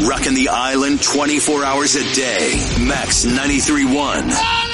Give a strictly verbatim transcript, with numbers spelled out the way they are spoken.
Rocking the island twenty-four hours a day. Max ninety-three point one.